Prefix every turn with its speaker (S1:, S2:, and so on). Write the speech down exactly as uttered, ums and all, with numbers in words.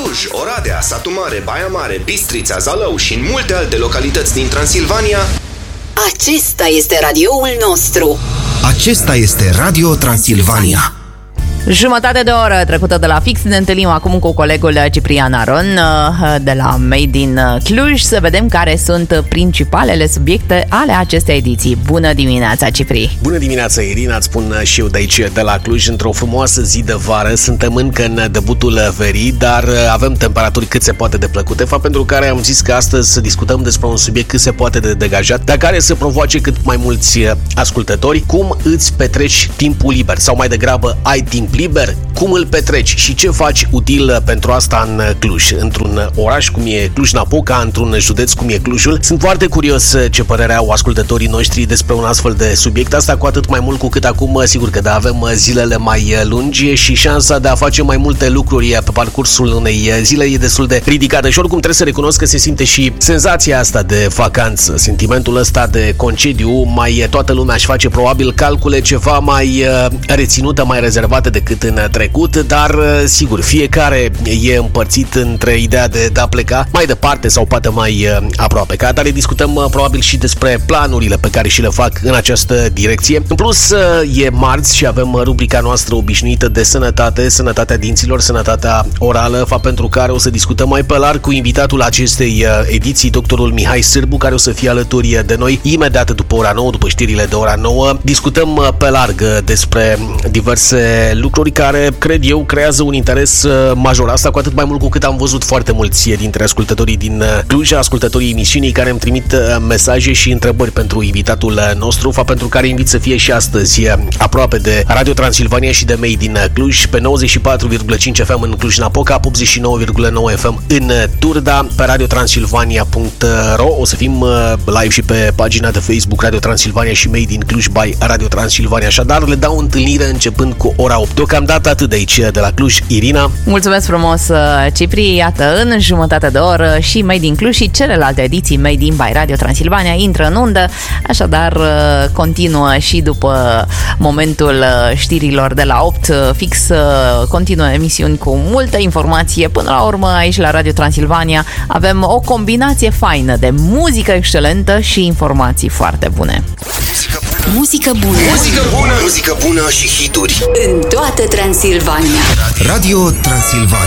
S1: Cluj, Oradea, Satu Mare, Baia Mare, Bistrița, Zalău și în multe alte localități din Transilvania.
S2: Acesta este radioul nostru.
S3: Acesta este Radio Transilvania.
S4: Jumătate de oră trecută de la fix, ne întâlnim acum cu colegul Ciprian Aron de la Made in Cluj să vedem care sunt principalele subiecte ale acestei ediții. Bună dimineața, Cipri!
S5: Bună dimineața, Irina, îți spun și eu de aici, de la Cluj, într-o frumoasă zi de vară. Suntem încă în debutul verii, dar avem temperaturi cât se poate de plăcute, fapt pentru care am zis că astăzi să discutăm despre un subiect cât se poate de degajat, dar care să provoace cât mai mulți ascultători. Cum îți petreci timpul liber? Sau mai degrabă, ai timp liber, cum îl petreci și ce faci util pentru asta în Cluj, într-un oraș cum e Cluj-Napoca, într-un județ cum e Clujul. Sunt foarte curios ce părere au ascultătorii noștri despre un astfel de subiect, asta cu atât mai mult cu cât acum, sigur că da, avem zilele mai lungi și șansa de a face mai multe lucruri pe parcursul unei zile e destul de ridicată și oricum trebuie să recunosc că se simte și senzația asta de vacanță, sentimentul ăsta de concediu, mai toată lumea își face probabil calcule ceva mai reținute, mai rezervate de decât în trecut, dar sigur, fiecare e împărțit între ideea de a pleca mai departe sau poate mai aproape. Ca atare discutăm probabil și despre planurile pe care și le fac în această direcție. În plus, e marți și avem rubrica noastră obișnuită de sănătate, sănătatea dinților, sănătatea orală, fapt pentru care o să discutăm mai pe larg cu invitatul acestei ediții, doctorul Mihai Sârbu, care o să fie alături de noi imediat după ora nouă, după știrile de ora nouă. Discutăm pe larg despre diverse lucruri care, cred eu, creează un interes major. Asta cu atât mai mult cu cât am văzut foarte mulți dintre ascultătorii din Cluj, ascultătorii emisiunii, care îmi trimit mesaje și întrebări pentru invitatul nostru, fapt pentru care invit să fie și astăzi aproape de Radio Transilvania și de Made in Cluj, pe nouăzeci și patru virgulă cinci F M în Cluj-Napoca, optzeci și nouă virgulă nouă F M în Turda, pe radio transilvania punct ro. O să fim live și pe pagina de Facebook Radio Transilvania și Made in Cluj by Radio Transilvania. Așadar, le dau întâlnire începând cu ora opt. Deocamdată atât de aici, de la Cluj. Irina.
S4: Mulțumesc frumos, Cipri. Iată, în jumătate de oră și Made in Cluj și celelalte ediții Made in by Radio Transilvania intră în undă. Așadar, continuă și după momentul știrilor de la opt, fix continuă emisiuni cu multă informație. Până la urmă, aici la Radio Transilvania avem o combinație faină de muzică excelentă și informații foarte bune.
S2: Muzică bună.
S1: Muzică bună, muzică bună și hituri
S2: în toată Transilvania.
S3: Radio Transilvania.